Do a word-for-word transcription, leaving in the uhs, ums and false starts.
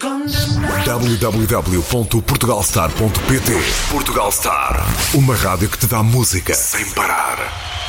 w w w ponto portugal star ponto p t. Portugal Star, uma rádio que te dá música sem parar.